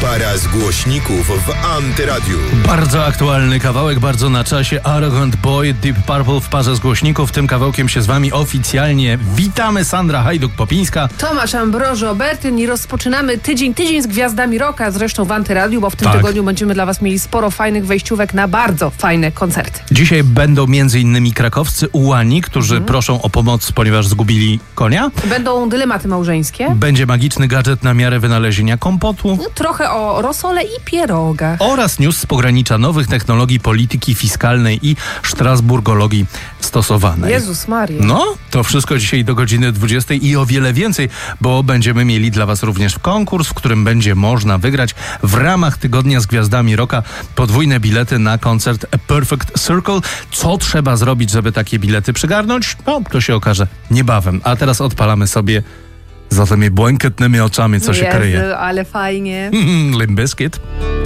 Para z głośników w Antyradiu. Bardzo aktualny kawałek, bardzo na czasie. Arrogant Boy, Deep Purple w parze z głośników. Tym kawałkiem się z wami oficjalnie witamy. Sandra Hajduk-Popińska, Tomasz Ambrożo Bertyn i rozpoczynamy tydzień z gwiazdami rocka, zresztą w Antyradiu, bo w tym tygodniu będziemy dla was mieli sporo fajnych wejściówek na bardzo fajne koncerty. Dzisiaj będą m.in. krakowscy ułani, którzy proszą o pomoc, ponieważ zgubili konia. Będą dylematy małżeńskie. Będzie magiczny gadżet na miarę wynalezienia kompotu. Trochę o rosole i pierogach. Oraz news z pogranicza nowych technologii polityki fiskalnej i strasburgologii stosowanej. Jezus Maria. No, to wszystko dzisiaj do godziny 20 i o wiele więcej, bo będziemy mieli dla was również konkurs, w którym będzie można wygrać w ramach Tygodnia z Gwiazdami Rocka podwójne bilety na koncert A Perfect Circle. Co trzeba zrobić, żeby takie bilety przygarnąć? No, to się okaże niebawem. A teraz odpalamy sobie za tymi błękitnymi oczami, co się kryje. Ale fajnie. Limp Bizkit.